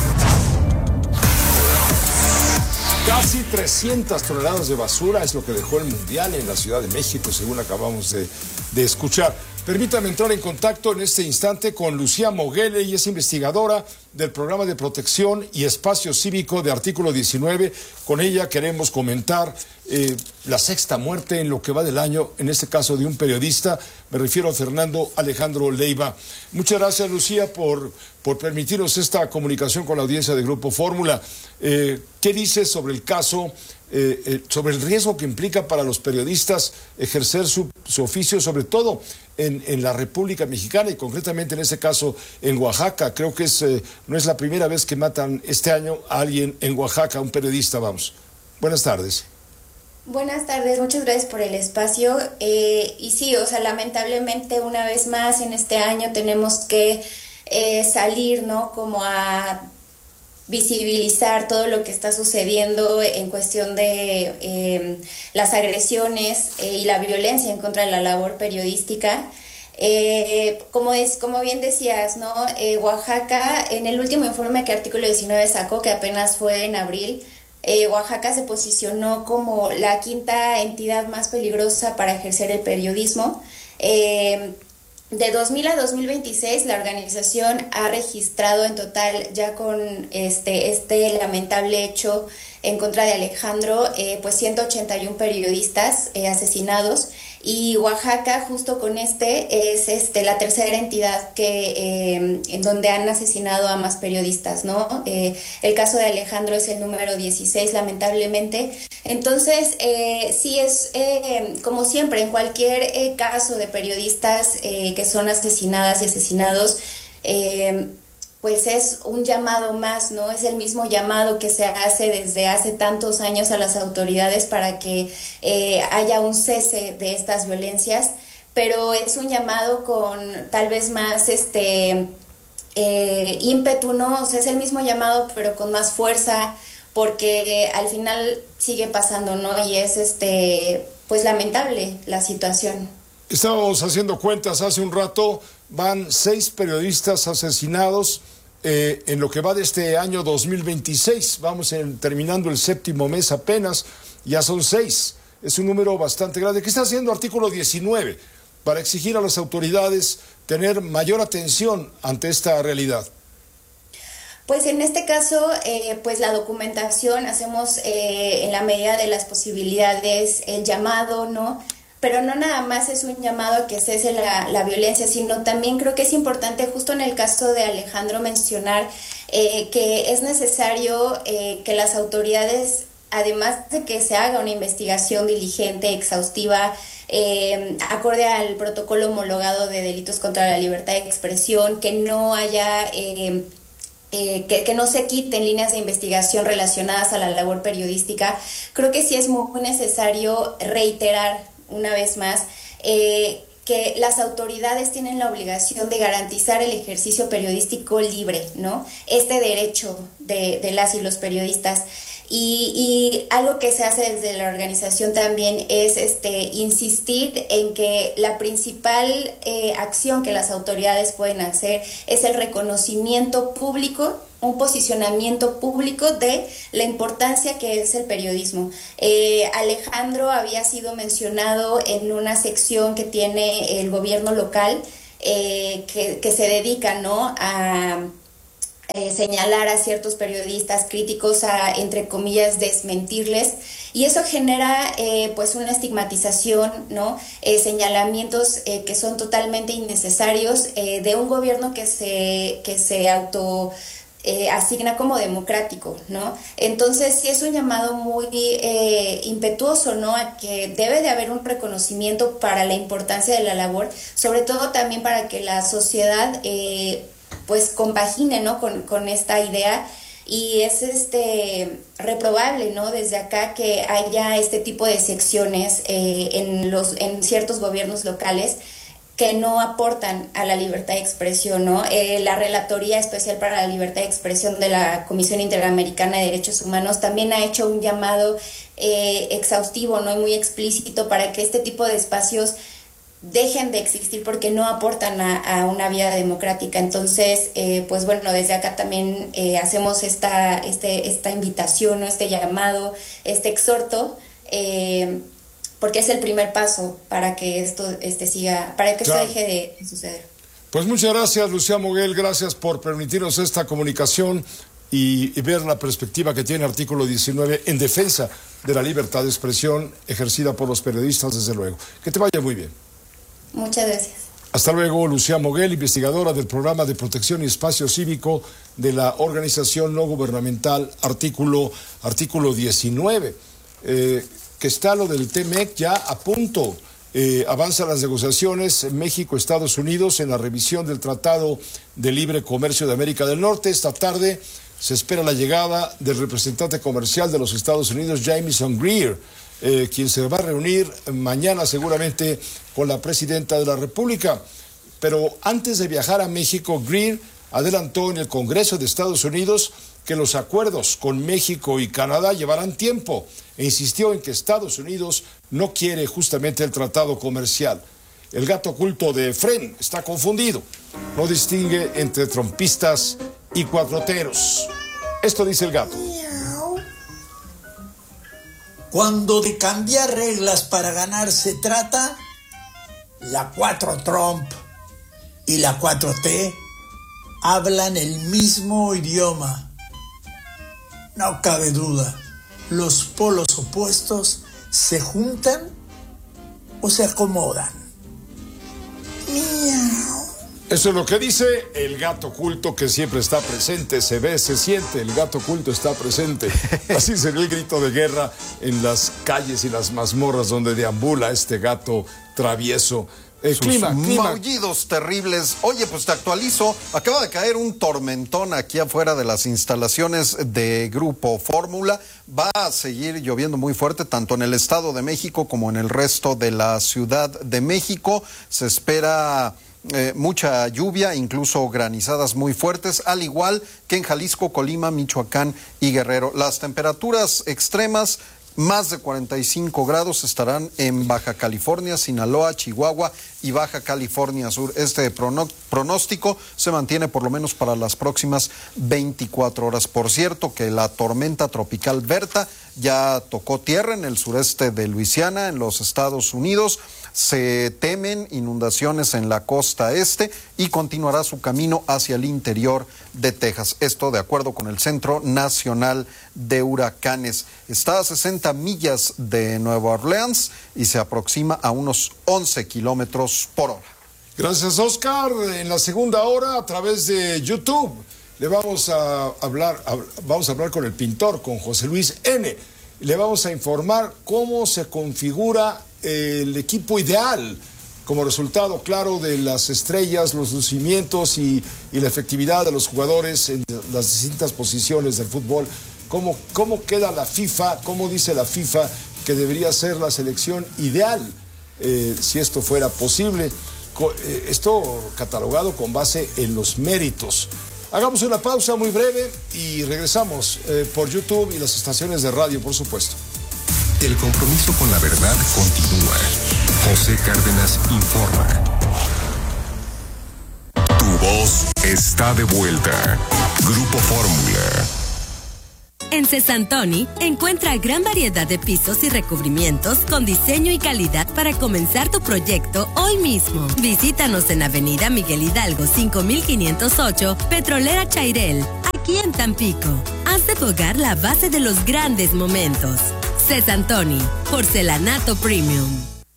Casi 300 toneladas de basura es lo que dejó el Mundial en la Ciudad de México, según acabamos de escuchar. Permítame entrar en contacto en este instante con Lucía Moguele, y es investigadora del Programa de Protección y Espacio Cívico de Artículo 19. Con ella queremos comentar la sexta muerte en lo que va del año, en este caso de un periodista, me refiero a Fernando Alejandro Leiva. Muchas gracias, Lucía, por permitirnos esta comunicación con la audiencia de Grupo Fórmula. ¿Qué dices sobre el caso, sobre el riesgo que implica para los periodistas ejercer su oficio, sobre todo en la República Mexicana y concretamente en este caso en Oaxaca? Creo que no es la primera vez que matan este año a alguien en Oaxaca, un periodista, vamos. Buenas tardes. Buenas tardes, muchas gracias por el espacio. Y sí, o sea, lamentablemente una vez más en este año tenemos que salir, ¿no? Como a visibilizar todo lo que está sucediendo en cuestión de las agresiones y la violencia en contra de la labor periodística. Como bien decías, ¿no? Oaxaca, en el último informe que Artículo 19 sacó, que apenas fue en abril, Oaxaca se posicionó como la quinta entidad más peligrosa para ejercer el periodismo. De 2000 a 2026, la organización ha registrado en total, ya con este lamentable hecho en contra de Alejandro, pues 181 periodistas asesinados. Y Oaxaca, justo con es la tercera entidad en donde han asesinado a más periodistas, ¿no? El caso de Alejandro es el número 16, lamentablemente. Entonces, sí es, como siempre, en cualquier caso de periodistas que son asesinadas y asesinados, pues es un llamado más, ¿no? Es el mismo llamado que se hace desde hace tantos años a las autoridades para que haya un cese de estas violencias, pero es un llamado con tal vez más ímpetu, ¿no? O sea, es el mismo llamado, pero con más fuerza, porque al final sigue pasando, ¿no? Y es pues lamentable la situación. Estábamos haciendo cuentas hace un rato, van 6 periodistas asesinados en lo que va de este año 2026. Vamos terminando el 7º mes apenas, ya son 6. Es un número bastante grande. ¿Qué está haciendo Artículo 19 para exigir a las autoridades tener mayor atención ante esta realidad? Pues en este caso, pues la documentación, hacemos en la medida de las posibilidades el llamado, ¿no? Pero no nada más es un llamado a que cese la violencia, sino también creo que es importante, justo en el caso de Alejandro, mencionar que es necesario que las autoridades, además de que se haga una investigación diligente, exhaustiva, acorde al protocolo homologado de delitos contra la libertad de expresión, que no haya que no se quiten líneas de investigación relacionadas a la labor periodística. Creo que sí es muy necesario reiterar una vez más que las autoridades tienen la obligación de garantizar el ejercicio periodístico libre, ¿no? Este derecho de las y los periodistas. Y algo que se hace desde la organización también es insistir en que la principal acción que las autoridades pueden hacer es el reconocimiento público, un posicionamiento público de la importancia que es el periodismo. Alejandro había sido mencionado en una sección que tiene el gobierno local que se dedica, ¿no?, a señalar a ciertos periodistas críticos, a, entre comillas, desmentirles, y eso genera pues una estigmatización, ¿no? Señalamientos que son totalmente innecesarios de un gobierno que se auto asigna como democrático, ¿no? Entonces sí es un llamado muy impetuoso, ¿no?, a que debe de haber un reconocimiento para la importancia de la labor, sobre todo también para que la sociedad pues compagine, ¿no?, con esta idea, y es reprobable, ¿no?, desde acá que haya este tipo de secciones en ciertos gobiernos locales que no aportan a la libertad de expresión, ¿no? La Relatoría Especial para la Libertad de Expresión de la Comisión Interamericana de Derechos Humanos también ha hecho un llamado exhaustivo, ¿no?, y muy explícito para que este tipo de espacios dejen de existir porque no aportan a una vía democrática. Entonces, pues bueno, desde acá también hacemos esta invitación, ¿no?, este llamado, este exhorto, porque es el primer paso para que esto siga, para que esto deje de suceder. Pues muchas gracias, Lucía Moguel, gracias por permitirnos esta comunicación y ver la perspectiva que tiene Artículo 19 en defensa de la libertad de expresión ejercida por los periodistas, desde luego. Que te vaya muy bien. Muchas gracias. Hasta luego, Lucía Moguel, investigadora del Programa de Protección y Espacio Cívico de la organización no gubernamental Artículo 19, que está lo del TMEC ya a punto. Avanzan las negociaciones México-Estados Unidos en la revisión del Tratado de Libre Comercio de América del Norte. Esta tarde se espera la llegada del representante comercial de los Estados Unidos, Jamieson Greer, quien se va a reunir mañana seguramente con la presidenta de la República. Pero antes de viajar a México, Greer adelantó en el Congreso de Estados Unidos que los acuerdos con México y Canadá llevarán tiempo e insistió en que Estados Unidos no quiere justamente el tratado comercial. El gato oculto de Efren está confundido, no distingue entre trompistas y cuatroteros. Esto dice el gato. Cuando de cambiar reglas para ganar se trata, la 4 Trump y la 4T hablan el mismo idioma. No cabe duda, los polos opuestos se juntan o se acomodan. Miau. Eso es lo que dice el gato oculto, que siempre está presente, se ve, se siente, el gato oculto está presente. Así sería el grito de guerra en las calles y las mazmorras donde deambula este gato travieso. Clima. Maullidos terribles. Oye, pues te actualizo. Acaba de caer un tormentón aquí afuera de las instalaciones de Grupo Fórmula. Va a seguir lloviendo muy fuerte, tanto en el Estado de México como en el resto de la Ciudad de México. Se espera mucha lluvia, incluso granizadas muy fuertes, al igual que en Jalisco, Colima, Michoacán y Guerrero. Las temperaturas extremas, más de 45 grados, estarán en Baja California, Sinaloa, Chihuahua y Baja California Sur. Este pronóstico se mantiene por lo menos para las próximas 24 horas. Por cierto, que la tormenta tropical Berta ya tocó tierra en el sureste de Luisiana, en los Estados Unidos. Se temen inundaciones en la costa este y continuará su camino hacia el interior de Texas. Esto de acuerdo con el Centro Nacional de Huracanes. Está a 60 millas de Nueva Orleans y se aproxima a unos 11 kilómetros por hora. Gracias, Oscar. En la segunda hora, a través de YouTube, le vamos a hablar con el pintor, con José Luis N. Le vamos a informar cómo se configura el equipo ideal como resultado, claro, de las estrellas, los lucimientos y la efectividad de los jugadores en las distintas posiciones del fútbol. ¿Cómo queda la FIFA? ¿Cómo dice la FIFA que debería ser la selección ideal si esto fuera posible? Esto catalogado con base en los méritos. Hagamos una pausa muy breve y regresamos por YouTube y las estaciones de radio, por supuesto. El compromiso con la verdad continúa. José Cárdenas informa. Tu voz está de vuelta. Grupo Fórmula. En Cesantoni encuentra gran variedad de pisos y recubrimientos con diseño y calidad para comenzar tu proyecto hoy mismo. Visítanos en Avenida Miguel Hidalgo 5508, Petrolera Chairel, aquí en Tampico. Haz de tu hogar la base de los grandes momentos. Cesantoni, porcelanato premium.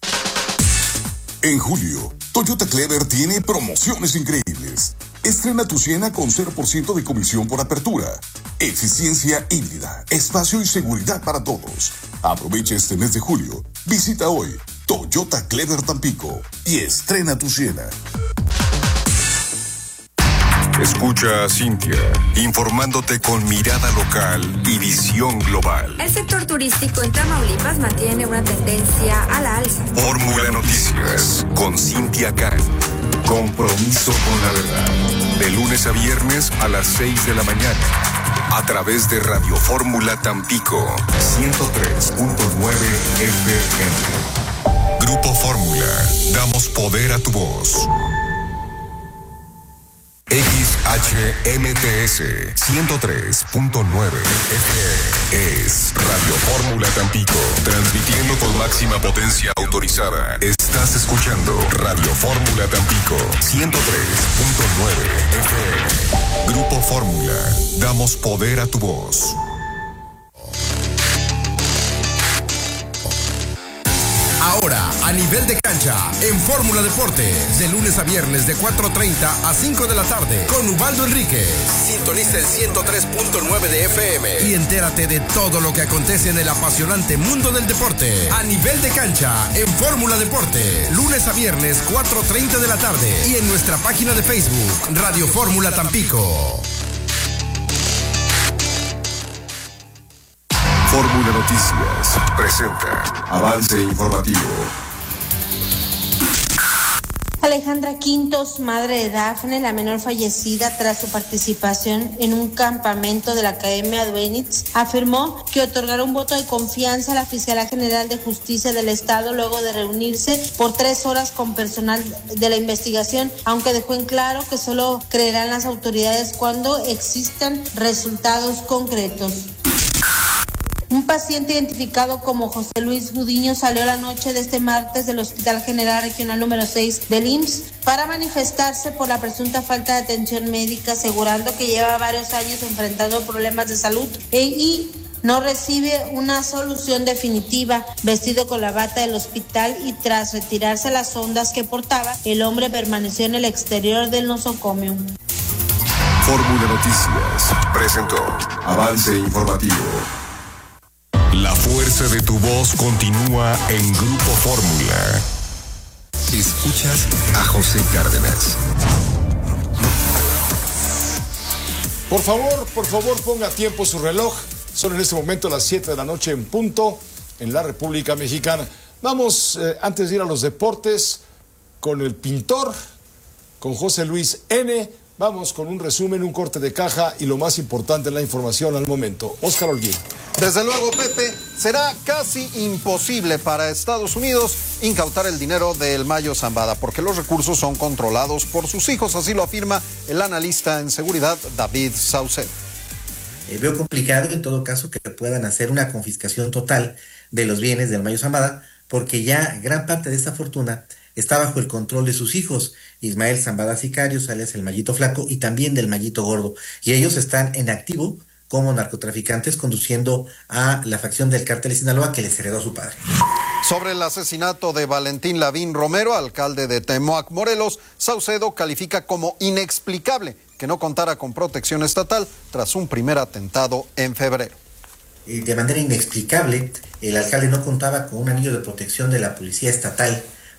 En julio, Toyota Clever tiene promociones increíbles. Estrena tu Siena con 0% de comisión por apertura. Eficiencia híbrida, espacio y seguridad para todos. Aprovecha este mes de julio. Visita hoy Toyota Clever Tampico y estrena tu Siena. Escucha a Cintia, informándote con mirada local y visión global. El sector turístico en Tamaulipas mantiene una tendencia a la alza. Fórmula Noticias, con Cintia Can. Compromiso con la verdad. De lunes a viernes a las 6 de la mañana. A través de Radio Fórmula Tampico, 103.9 FM. Grupo Fórmula, damos poder a tu voz. XHMTS 103.9 es Radio Fórmula Tampico, transmitiendo con máxima potencia autorizada. Estás escuchando Radio Fórmula Tampico 103.9 FM. Grupo Fórmula, damos poder a tu voz. Ahora, a nivel de cancha, en Fórmula Deportes, de lunes a viernes de 4:30 a 5 de la tarde, con Ubaldo Enríquez. Sintoniza el 103.9 de FM y entérate de todo lo que acontece en el apasionante mundo del deporte. A nivel de cancha, en Fórmula Deportes, lunes a viernes 4:30 de la tarde y en nuestra página de Facebook, Radio Fórmula Tampico. Fórmula Noticias presenta avance informativo. Alejandra Quintos, madre de Dafne, la menor fallecida tras su participación en un campamento de la Academia Duenitz, afirmó que otorgará un voto de confianza a la Fiscalía General de Justicia del Estado luego de reunirse por 3 horas con personal de la investigación, aunque dejó en claro que solo creerán las autoridades cuando existan resultados concretos. Un paciente identificado como José Luis Gudiño salió la noche de este martes del Hospital General Regional número 6 del IMSS para manifestarse por la presunta falta de atención médica, asegurando que lleva varios años enfrentando problemas de salud y no recibe una solución definitiva. Vestido con la bata del hospital y tras retirarse las sondas que portaba, el hombre permaneció en el exterior del nosocomio. Fórmula Noticias presentó avance informativo. La fuerza de tu voz continúa en Grupo Fórmula. Escuchas a José Cárdenas. Por favor, ponga a tiempo su reloj. Son en este momento las 7 de la noche en punto en la República Mexicana. Vamos, antes de ir a los deportes, con el pintor, con José Luis N. Vamos con un resumen, un corte de caja y lo más importante en la información al momento. Óscar Holguín. Desde luego, Pepe, será casi imposible para Estados Unidos incautar el dinero del Mayo Zambada porque los recursos son controlados por sus hijos, así lo afirma el analista en seguridad David Saucedo. Veo complicado en todo caso que puedan hacer una confiscación total de los bienes del Mayo Zambada porque ya gran parte de esta fortuna está bajo el control de sus hijos, Ismael Zambada Sicarios, alias el Mayito Flaco, y también del Mayito Gordo. Y ellos están en activo como narcotraficantes conduciendo a la facción del cártel de Sinaloa que les heredó su padre. Sobre el asesinato de Valentín Lavín Romero, alcalde de Temoac, Morelos, Saucedo califica como inexplicable que no contara con protección estatal tras un primer atentado en febrero. De manera inexplicable, el alcalde no contaba con un anillo de protección de la policía estatal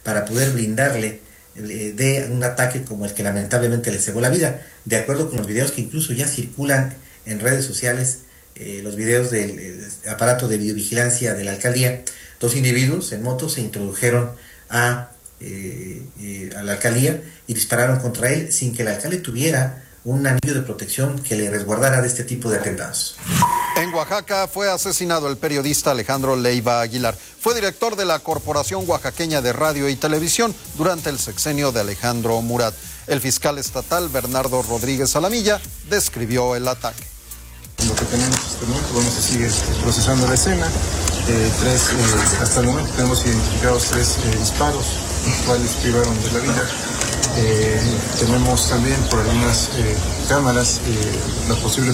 para poder blindarle de un ataque como el que lamentablemente le cegó la vida. De acuerdo con los videos que incluso ya circulan en redes sociales, los videos del aparato de videovigilancia de la alcaldía, 2 individuos en moto se introdujeron a la alcaldía y dispararon contra él sin que el alcalde tuviera un anillo de protección que le resguardara de este tipo de atentados. En Oaxaca fue asesinado el periodista Alejandro Leiva Aguilar. Fue director de la Corporación Oaxaqueña de Radio y Televisión durante el sexenio de Alejandro Murat. El fiscal estatal Bernardo Rodríguez Alamilla describió el ataque. Lo que tenemos hasta el momento, bueno, se sigue procesando la escena. Hasta el momento tenemos identificados 3 disparos, los cuales privaron de la vida. Tenemos también por algunas cámaras la posible